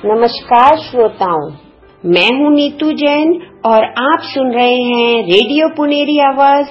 नमस्कार श्रोताओं, मैं हूं नीतू जैन और आप सुन रहे हैं रेडियो पुनेरी आवाज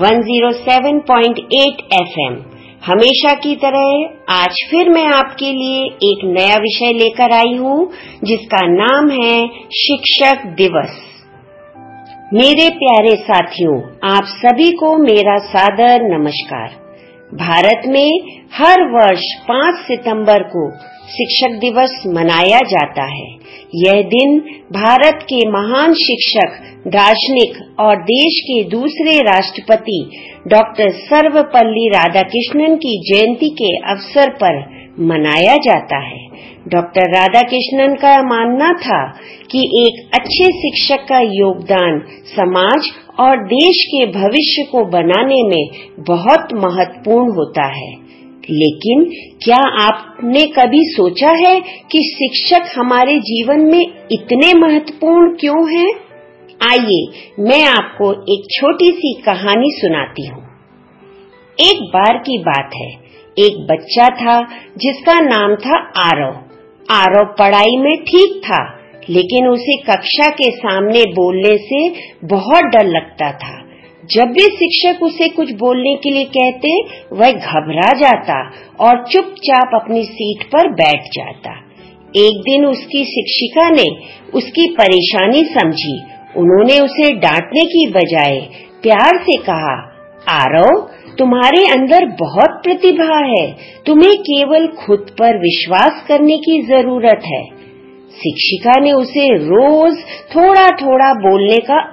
107.8 FM। हमेशा की तरह आज फिर मैं आपके लिए एक नया विषय लेकर आई हूं जिसका नाम है शिक्षक दिवस। मेरे प्यारे साथियों, आप सभी को मेरा सादर नमस्कार। भारत में हर वर्ष 5 सितंबर को शिक्षक दिवस मनाया जाता है। यह दिन भारत के महान शिक्षक, दार्शनिक और देश के दूसरे राष्ट्रपति डॉक्टर सर्वपल्ली राधाकृष्णन की जयंती के अवसर पर मनाया जाता है। डॉक्टर राधाकृष्णन का मानना था कि एक अच्छे शिक्षक का योगदान समाज और देश के भविष्य को बनाने में बहुत महत्वपूर्ण होता है। लेकिन क्या आपने कभी सोचा है कि शिक्षक हमारे जीवन में इतने महत्वपूर्ण क्यों हैं? आइए मैं आपको एक छोटी सी कहानी सुनाती हूँ। एक बार की बात है, एक बच्चा था जिसका नाम था आरव। आरव पढ़ाई में ठीक था, लेकिन उसे कक्षा के सामने बोलने से बहुत डर लगता था। जब भी शिक्षक उसे कुछ बोलने के लिए कहते, वह घबरा जाता और चुपचाप अपनी सीट पर बैठ जाता। एक दिन उसकी शिक्षिका ने उसकी परेशानी समझी। उन्होंने उसे डांटने की बजाय प्यार से कहा, आरव, तुम्हारे अंदर बहुत प्रतिभा है, तुम्हें केवल खुद पर विश्वास करने की जरूरत है। शिक्षिका ने उसे रोज थोड़ा थोड़ा बोलने का